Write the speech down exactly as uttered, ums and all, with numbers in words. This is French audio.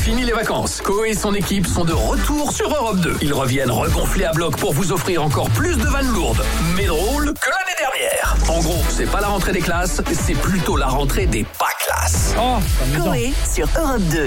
fini les vacances. Koé et son équipe sont de retour sur Europe deux. Ils reviennent regonflés à bloc pour vous offrir encore plus de vannes lourdes, mais drôles que l'année dernière. En gros, c'est pas la rentrée des classes, c'est plutôt la rentrée des pas classes. Oh, Koé sur Europe deux.